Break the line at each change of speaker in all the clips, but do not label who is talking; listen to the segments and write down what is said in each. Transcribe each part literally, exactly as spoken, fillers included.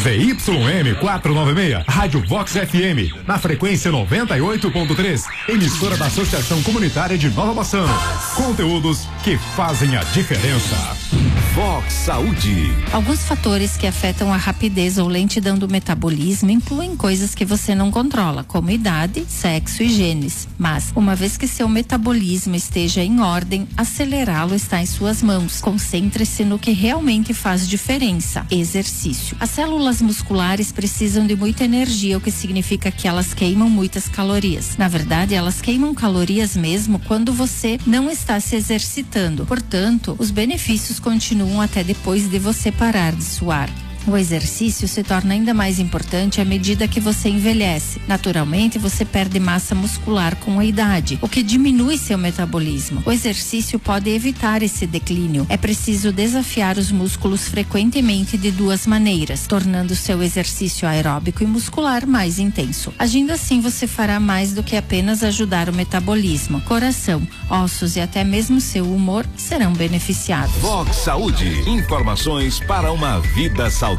Z Y M quatrocentos e noventa e seis, Rádio Vox F M, na frequência noventa e oito ponto três, emissora da Associação Comunitária de Nova Bassano. Conteúdos que fazem a diferença.
Vox Saúde.
Alguns fatores que afetam a rapidez ou lentidão do metabolismo incluem coisas que você não controla, como idade, sexo e genes. Mas, uma vez que seu metabolismo esteja em ordem, acelerá-lo está em suas mãos. Concentre-se no que realmente faz diferença: exercício. As células musculares precisam de muita energia, o que significa que elas queimam muitas calorias. Na verdade, elas queimam calorias mesmo quando você não está se exercitando. Portanto, os benefícios continuam até depois de você parar de suar. O exercício se torna ainda mais importante à medida que você envelhece. Naturalmente, você perde massa muscular com a idade, o que diminui seu metabolismo. O exercício pode evitar esse declínio. É preciso desafiar os músculos frequentemente de duas maneiras, tornando seu exercício aeróbico e muscular mais intenso. Agindo assim, você fará mais do que apenas ajudar o metabolismo. Coração, ossos e até mesmo seu humor serão beneficiados.
Vox Saúde. Informações para uma vida saudável.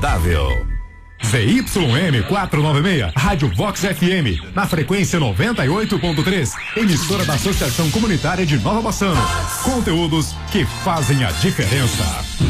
Z Y M quatrocentos e noventa e seis, Rádio Vox F M, na frequência noventa e oito ponto três, emissora da Associação Comunitária de Nova Bassano. Conteúdos que fazem a diferença.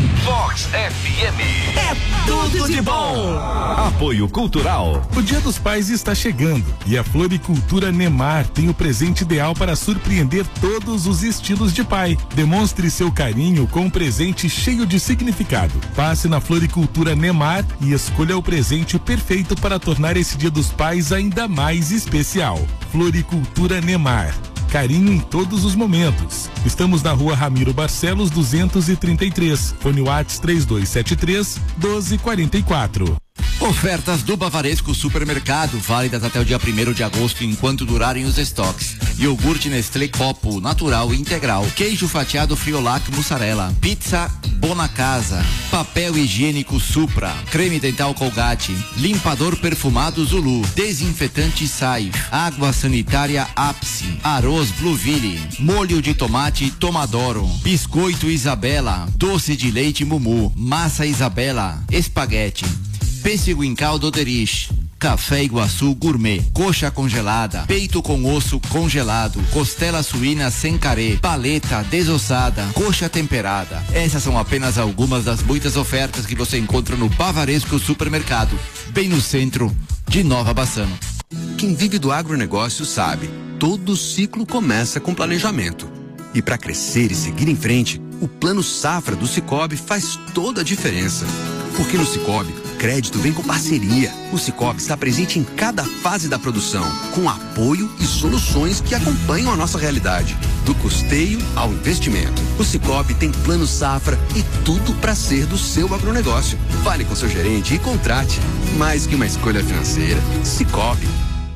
Vox F M. É tudo de bom. Apoio Cultural.
O Dia dos Pais está chegando e a Floricultura Nemar tem o presente ideal para surpreender todos os estilos de pai. Demonstre seu carinho com um presente cheio de significado. Passe na Floricultura Nemar e escolha o presente perfeito para tornar esse Dia dos Pais ainda mais especial. Floricultura Nemar. Carinho em todos os momentos. Estamos na rua Ramiro Barcelos duzentos e trinta e três. Fone WhatsApp três dois sete três, um dois quatro quatro.
Ofertas do Bavaresco Supermercado, válidas até o dia primeiro de agosto enquanto durarem os estoques. Iogurte Nestlé Copo, natural e integral. Queijo fatiado Friolac mussarela. Pizza Bonacasa. Papel higiênico Supra. Creme dental Colgate. Limpador perfumado Zulu. Desinfetante Saif. Água sanitária Apsi. Arroz Blueville. Molho de tomate Tomadoro. Biscoito Isabela. Doce de leite Mumu. Massa Isabela. Espaguete. Pêssego em caldo Derich, Café Iguaçu Gourmet, coxa congelada, peito com osso congelado, costela suína sem carê, paleta desossada, coxa temperada. Essas são apenas algumas das muitas ofertas que você encontra no Bavaresco Supermercado, bem no centro de Nova Bassano.
Quem vive do agronegócio sabe, todo ciclo começa com planejamento. E para crescer e seguir em frente, o Plano Safra do Sicoob faz toda a diferença. Porque no Sicoob, crédito vem com parceria. O Sicoob está presente em cada fase da produção, com apoio e soluções que acompanham a nossa realidade, do custeio ao investimento. O Sicoob tem Plano Safra e tudo para ser do seu agronegócio. Fale com seu gerente e contrate. Mais que uma escolha financeira, Sicoob.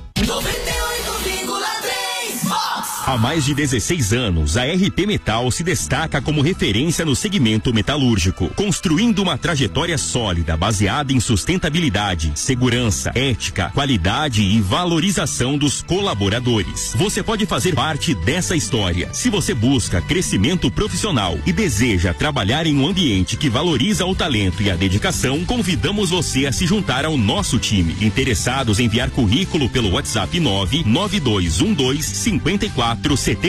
Há mais de dezesseis anos, a R P Metal se destaca como referência no segmento metalúrgico, construindo uma trajetória sólida baseada em sustentabilidade, segurança, ética, qualidade e valorização dos colaboradores. Você pode fazer parte dessa história. Se você busca crescimento profissional e deseja trabalhar em um ambiente que valoriza o talento e a dedicação, convidamos você a se juntar ao nosso time. Interessados em enviar currículo pelo WhatsApp nove nove dois um dois cinco quatro sete